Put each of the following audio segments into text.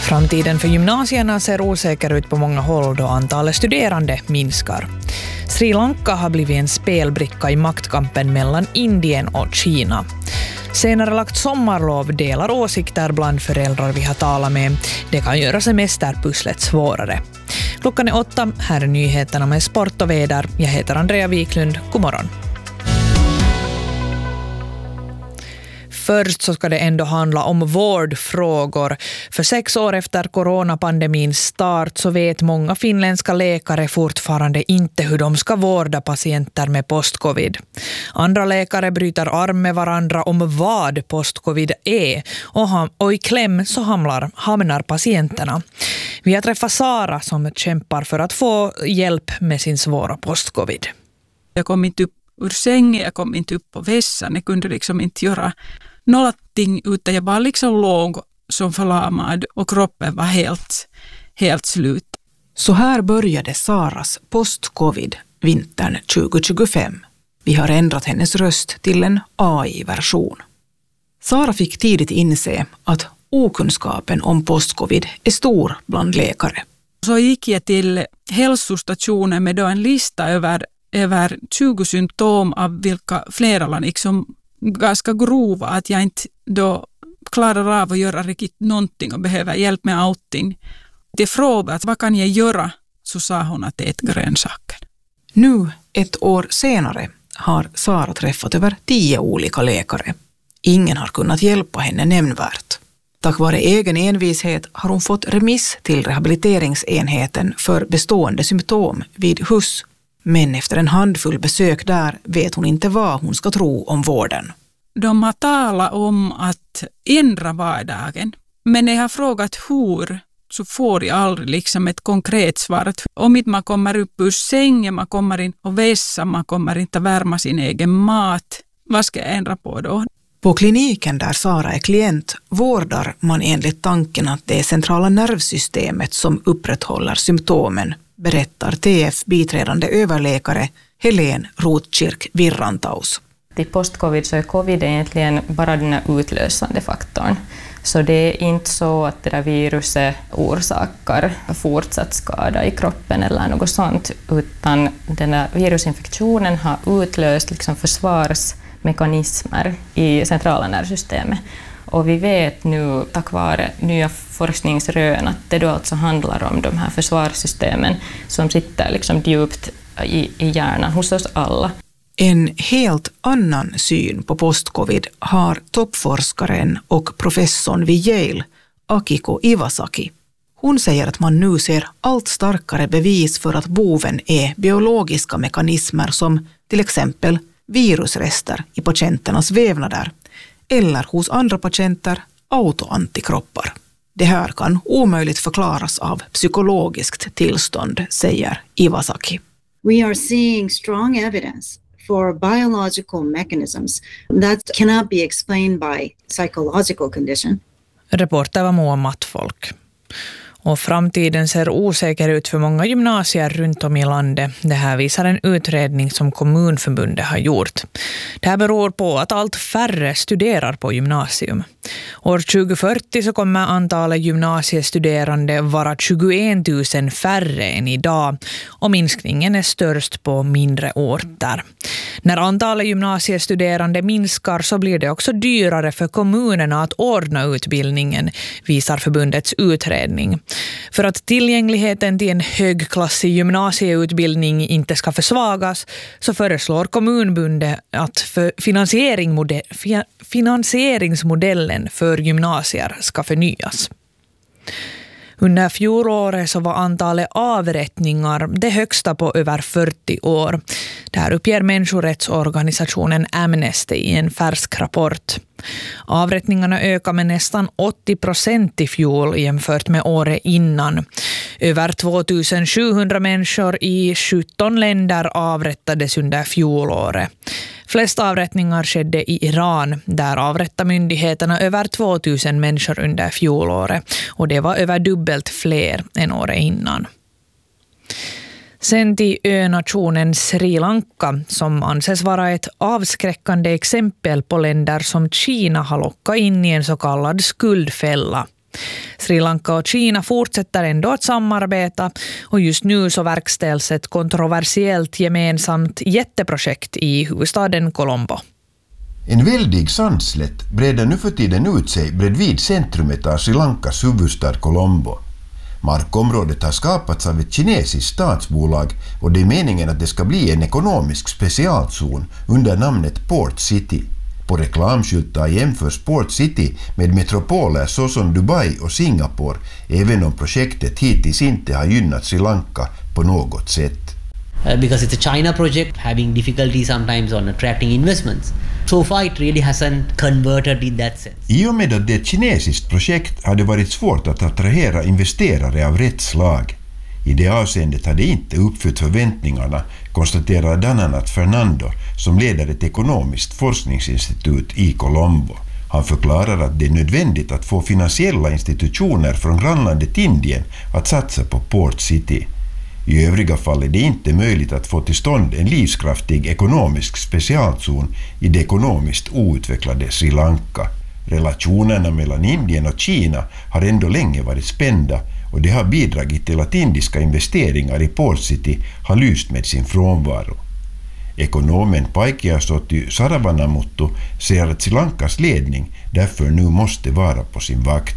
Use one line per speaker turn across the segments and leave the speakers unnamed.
Framtiden för gymnasierna ser osäker ut på många håll då antalet studerande minskar. Sri Lanka har blivit en spelbricka i maktkampen mellan Indien och Kina. Senare lagt sommarlov delar åsikter bland föräldrar vi har talat med. Det kan göra semesterpusslet svårare. Klockan är 8, här är nyheterna med sport och väder. Jag heter Andrea Wiklund, god morgon. Först så ska det ändå handla om vårdfrågor. För 6 år efter coronapandemins start så vet många finländska läkare fortfarande inte hur de ska vårda patienter med postcovid. Andra läkare bryter arm med varandra om vad postcovid är och i kläm så hamnar patienterna. Vi har träffat Sara som kämpar för att få hjälp med sin svåra postcovid.
Jag kom inte upp ur sängen, jag kom inte upp på vässan, jag kunde liksom inte göra någonting utan jag var liksom låg som förlamad och kroppen var helt slut.
Så här började Saras post-covid vintern 2025. Vi har ändrat hennes röst till en AI-version. Sara fick tidigt inse att okunskapen om post-covid är stor bland läkare.
Så gick jag till hälsostationen med då en lista över 20 symptom av vilka flera var liksom ganska grova, att jag inte då klarar av att göra riktigt någonting och behöver hjälp med allting. Jag frågade vad kan jag göra, så sa hon att ät grönsaker.
Nu, 1 år senare, har Sara träffat över 10 olika läkare. Ingen har kunnat hjälpa henne nämnvärt. Tack vare egen envishet har hon fått remiss till rehabiliteringsenheten för bestående symptom vid HUS. Men efter en handfull besök där vet hon inte vad hon ska tro om vården.
De har talat om att ändra vardagen. Men när jag har frågat hur så får jag aldrig liksom ett konkret svar. Om inte man kommer upp ur sängen, man kommer in och vässa, man kommer inte att värma sin egen mat. Vad ska jag ändra på då?
På kliniken där Sara är klient vårdar man enligt tanken att det är centrala nervsystemet som upprätthåller symptomen, berättar TF biträdande överläkare Helene Rotkirk-Virrantaus.
Till postcovid så är covid egentligen bara den här utlösande faktorn. Så det är inte så att det där viruset orsakar fortsatt skada i kroppen eller något sånt, utan den här virusinfektionen har utlöst liksom försvarsmekanismer i centrala nervsystemet. Och vi vet nu tack vare nya forskningsrön att det då alltså handlar om de här försvarssystemen som sitter liksom djupt i hjärnan hos oss alla.
En helt annan syn på postcovid har toppforskaren och professorn vid Yale, Akiko Iwasaki. Hon säger att man nu ser allt starkare bevis för att boven är biologiska mekanismer som till exempel virusrester i patienternas vävnader eller hos andra patienter autoantikroppar. Det här kan omöjligt förklaras av psykologiskt tillstånd, säger Iwasaki.
We are seeing strong evidence for biological mechanisms that cannot be explained by psychological condition.
Reporter var Moa Mattfolk. Och framtiden ser osäker ut för många gymnasier runt om i landet. Det här visar en utredning som Kommunförbundet har gjort. Det här beror på att allt färre studerar på gymnasium. År 2040 så kommer antalet gymnasiestuderande vara 21 000 färre än idag och minskningen är störst på mindre orter. När antalet gymnasiestuderande minskar så blir det också dyrare för kommunerna att ordna utbildningen, visar förbundets utredning. För att tillgängligheten till en högklassig gymnasieutbildning inte ska försvagas så föreslår Kommunförbundet att finansieringsmodellen för gymnasier ska förnyas. Under fjolåret så var antalet avrättningar det högsta på över 40 år. Det här uppger människorättsorganisationen Amnesty i en färsk rapport. Avrättningarna ökar med nästan 80% i fjol jämfört med året innan. Över 2700 människor i 17 länder avrättades under fjolåret. Flest avrättningar skedde i Iran, där avrättade myndigheterna över 2000 människor under fjolåret, och det var över dubbelt fler än året innan. Sen till önationen Sri Lanka, som anses vara ett avskräckande exempel på länder som Kina har lockat in i en så kallad skuldfälla. Sri Lanka och Kina fortsätter ändå att samarbeta och just nu så verkställs ett kontroversiellt gemensamt jätteprojekt i huvudstaden Colombo.
En väldig sandslätt breder nu för tiden ut sig bredvid centrumet av Sri Lankas huvudstad Colombo. Markområdet har skapats av ett kinesiskt statsbolag och det är meningen att det ska bli en ekonomisk specialzon under namnet Port City. På reklamskyltar jämförs Port City med metropoler såsom Dubai och Singapore, även om projektet hittills inte har gynnat Sri Lanka på något sätt.
Because it's a China project, having difficulty sometimes on attracting investments. So far it really hasn't converted in that sense.
I och med att det är ett kinesiskt projekt har det varit svårt att attrahera investerare av rätt slag. I det avseendet har det inte uppfyllt förväntningarna, konstaterar Dananat Fernando som leder ett ekonomiskt forskningsinstitut i Colombo. Han förklarar att det är nödvändigt att få finansiella institutioner från grannlandet Indien att satsa på Port City. I övriga fall är det inte möjligt att få till stånd en livskraftig ekonomisk specialzon i det ekonomiskt outvecklade Sri Lanka. Relationerna mellan Indien och Kina har ändå länge varit spända och det har bidragit till att indiska investeringar i Port City har lyst med sin frånvaro. Ekonomen Paikeasoty Saravanamuttu säger att Sri Lankas ledning därför nu måste vara på sin vakt.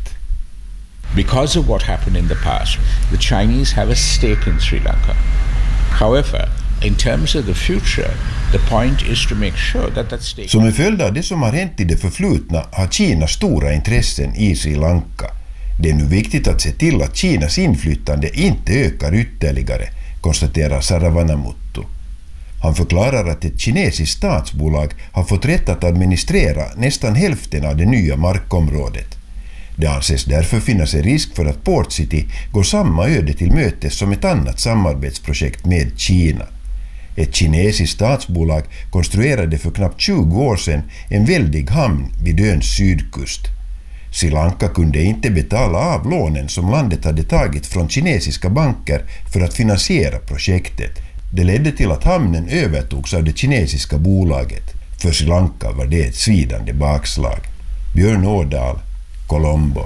Because of what happened in the past, the Chinese have a stake in Sri Lanka. However, in terms of the future, the point is to make sure that that stake...
Som en följd av det som har hänt i det förflutna har Kina stora intressen i Sri Lanka. Det är nu viktigt att se till att Kinas inflytande inte ökar ytterligare, konstaterar Saravanamuttu. Han förklarar att ett kinesiskt statsbolag har fått rätt att administrera nästan hälften av det nya markområdet. Det anses därför finnas en risk för att Port City går samma öde till mötes som ett annat samarbetsprojekt med Kina. Ett kinesiskt statsbolag konstruerade för knappt 20 år sedan en väldig hamn vid öns sydkust. Sri Lanka kunde inte betala av lånen som landet hade tagit från kinesiska banker för att finansiera projektet. Det ledde till att hamnen övertogs av det kinesiska bolaget. För Sri Lanka var det ett svidande bakslag. Björn Ådahl, Colombo.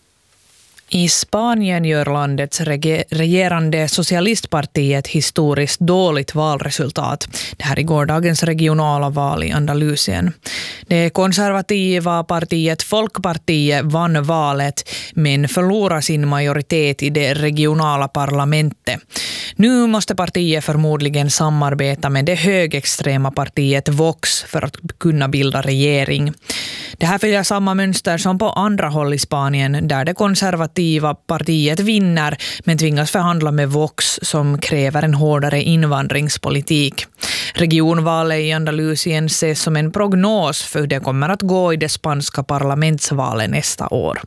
I Spanien gör landets regerande socialistparti ett historiskt dåligt valresultat. Det här är gårdagens regionala val i Andalusien. Det konservativa partiet Folkpartiet vann valet men förlorade sin majoritet i det regionala parlamentet. Nu måste partiet förmodligen samarbeta med det högextrema partiet Vox för att kunna bilda regering. Det här följer samma mönster som på andra håll i Spanien där det konservativa partiet vinner men tvingas förhandla med Vox som kräver en hårdare invandringspolitik. Regionvalet i Andalusien ses som en prognos för hur det kommer att gå i det spanska parlamentsvalet nästa år.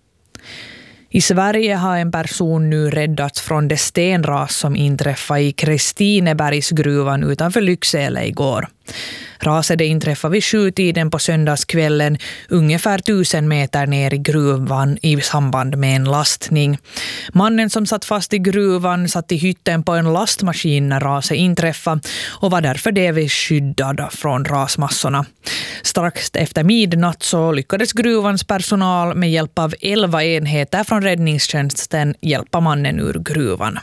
I Sverige har en person nu räddats från det stenras som inträffade i Kristinebergsgruvan utanför Lycksele igår. Raset inträffade vid 7-tiden på söndagskvällen ungefär 1000 meter ner i gruvan i samband med en lastning. Mannen som satt fast i gruvan satt i hytten på en lastmaskin när raset inträffade och var därför delvis skyddad från rasmassorna. Strax efter midnatt så lyckades gruvans personal med hjälp av 11 enheter från räddningstjänsten hjälpa mannen ur gruvan.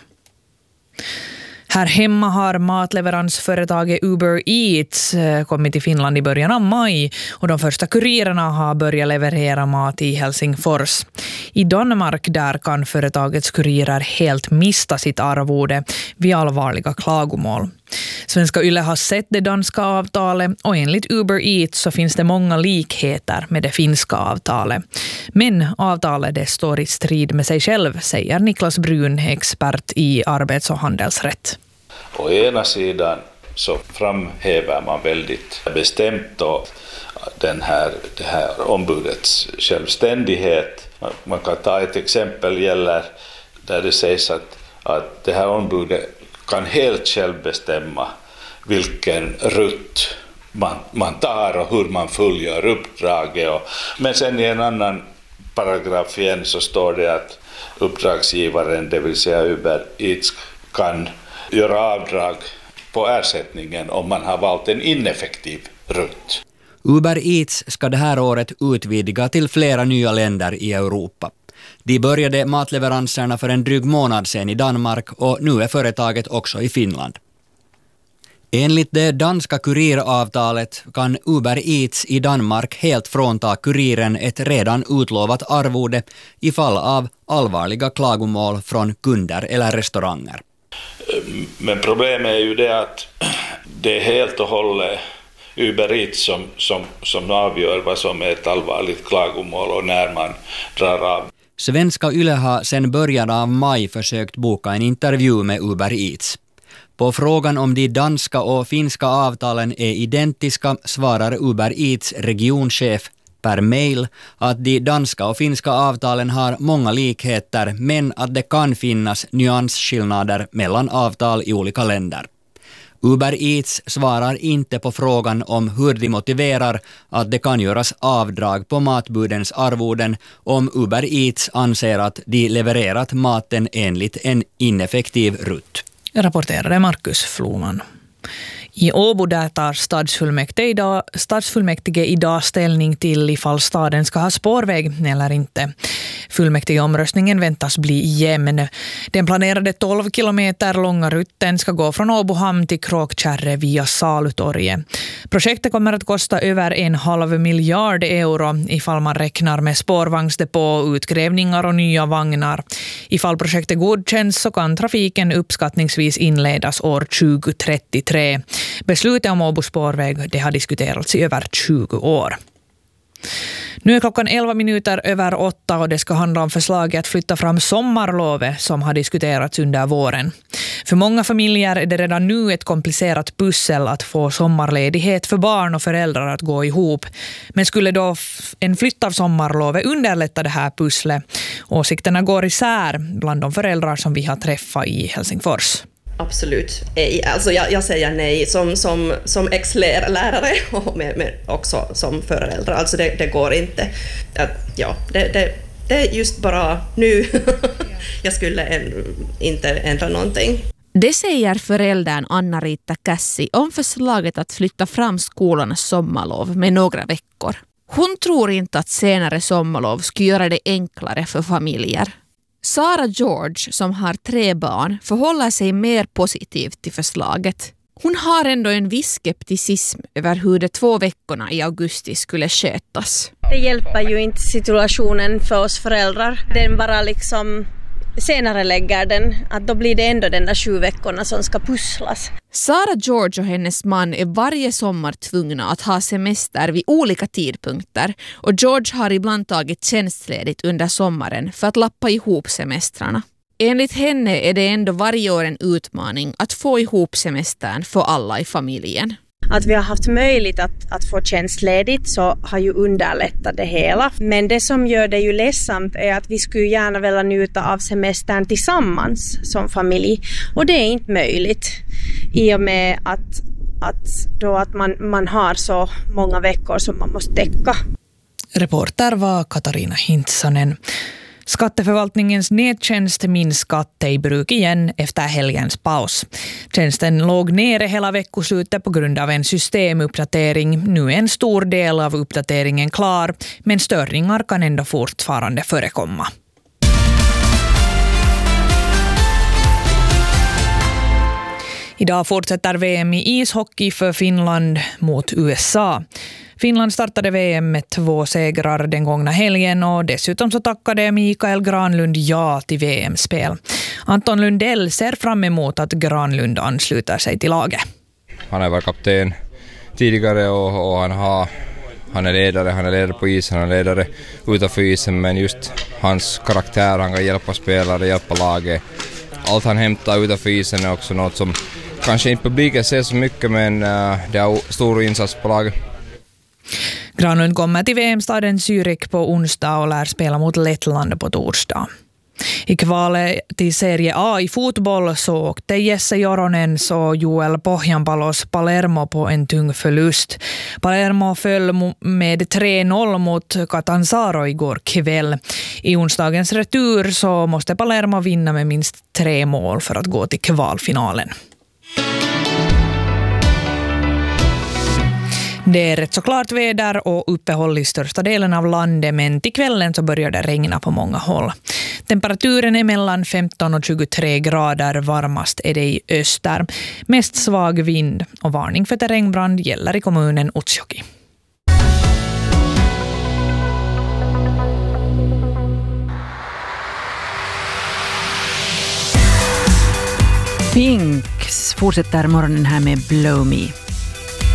Här hemma har matleveransföretaget Uber Eats kommit till Finland i början av maj och de första kurirerna har börjat leverera mat i Helsingfors. I Danmark där kan företagets kurirer helt mista sitt arvode vid allvarliga klagomål. Svenska Yle har sett det danska avtalet och enligt Uber Eats så finns det många likheter med det finska avtalet. Men avtalet det står i strid med sig själv, säger Niklas Brun, expert i arbets- och handelsrätt.
Å ena sidan så framhäver man väldigt bestämt då det här ombudets självständighet. Man kan ta ett exempel gäller där det sägs att det här ombudet kan helt själv bestämma vilken rutt man tar och hur man fullgör uppdraget. Men sen i en annan paragraf igen så står det att uppdragsgivaren, det vill säga Uber Eats, kan göra avdrag på ersättningen om man har valt en ineffektiv rutt.
Uber Eats ska det här året utvidga till flera nya länder i Europa. De började matleveranserna för en dryg månad sedan i Danmark och nu är företaget också i Finland. Enligt det danska kuriravtalet kan Uber Eats i Danmark helt frånta kuriren ett redan utlovat arvode i fall av allvarliga klagomål från kunder eller restauranger.
Men problemet är ju det att det är helt och hållet Uber Eats som avgör vad som är ett allvarligt klagomål och när man drar av.
Svenska Yle har sedan början av maj försökt boka en intervju med Uber Eats. På frågan om de danska och finska avtalen är identiska svarar Uber Eats regionchef per mail att de danska och finska avtalen har många likheter men att det kan finnas nyansskillnader mellan avtal i olika länder. Uber Eats svarar inte på frågan om hur de motiverar att det kan göras avdrag på matbudens arvoden om Uber Eats anser att de levererat maten enligt en ineffektiv rutt.
Rapporterade Markus Floman. I Åbo där tar stadsfullmäktige idag ställning till ifall staden ska ha spårväg eller inte. Fullmäktigeomröstningen väntas bli jämn. Den planerade 12 kilometer långa rutten ska gå från Åbohamn till Kråkkärre via Salutorget. Projektet kommer att kosta över 1,5 miljard euro ifall man räknar med spårvagnsdepå, utgrävningar och nya vagnar. Ifall projektet godkänns så kan trafiken uppskattningsvis inledas år 2033. Beslutet om Åbo spårväg det har diskuterats i över 20 år. Nu är klockan 8:11 och det ska handla om förslaget att flytta fram sommarlovet som har diskuterats under våren. För många familjer är det redan nu ett komplicerat pussel att få sommarledighet för barn och föräldrar att gå ihop. Men skulle då en flytt av sommarlovet underlätta det här pusslet? Åsikterna går isär bland de föräldrar som vi har träffat i Helsingfors.
Absolut ej. Alltså jag säger nej som ex-lärare och med också som förälder. Alltså det går inte. Det är just bara nu. Jag skulle inte ändra någonting.
Det säger föräldern Anna-Rita Kassi om förslaget att flytta fram skolornas sommarlov med några veckor. Hon tror inte att senare sommarlov skulle göra det enklare för familjer. Sara George, som har 3 barn, förhåller sig mer positivt till förslaget. Hon har ändå en viss skepticism över hur de 2 veckorna i augusti skulle skötas.
Det hjälper ju inte situationen för oss föräldrar. Den bara liksom senare lägger den, att då blir det ändå den där 7 veckorna som ska pusslas.
Sara George och hennes man är varje sommar tvungna att ha semester vid olika tidpunkter och George har ibland tagit tjänstledigt under sommaren för att lappa ihop semestrarna. Enligt henne är det ändå varje år en utmaning att få ihop semestern för alla i familjen.
Att vi har haft möjlighet att få tjänstledigt så har ju underlättat det hela. Men det som gör det ju ledsamt är att vi skulle gärna vilja njuta av semestern tillsammans som familj. Och det är inte möjligt i och med att man har så många veckor som man måste täcka.
Reporter var Katarina Hintsanen. Skatteförvaltningens nättjänst minskade i bruk igen efter helgens paus. Tjänsten låg nere hela veckoslutet på grund av en systemuppdatering. Nu är en stor del av uppdateringen klar, men störningar kan ändå fortfarande förekomma. Idag fortsätter VM i ishockey för Finland mot USA. Finland startade VM med 2 segrar den gångna helgen och dessutom så tackade Mikael Granlund ja till VM-spel. Anton Lundell ser fram emot att Granlund ansluter sig till laget.
Han har varit kapten tidigare och han är ledare på isen, han är ledare utanför isen, men just hans karaktär, han kan hjälpa spelare, hjälpa laget. Allt han hämtar utanför isen är också något som kanske inte publiken ser så mycket, men det är stor insats på laget.
Granlund kommer till VM-staden Zürich på onsdag och lär spela mot Lettland på torsdag. I kvalet till Serie A i fotboll så åkte Jesse Joronens och Joel Pohjanpalos Palermo på en tung förlust. Palermo föll med 3-0 mot Catanzaro igår kväll. I onsdagens retur så måste Palermo vinna med minst 3 mål för att gå till kvalfinalen. Det är rätt så klart väder och uppehåll i största delen av landet, men till kvällen så börjar det regna på många håll. Temperaturen är mellan 15 och 23 grader, varmast är det i öster. Mest svag vind och varning för terrängbrand gäller i kommunen Utsjoki.
Pink fortsätter morgonen här med Blow Me.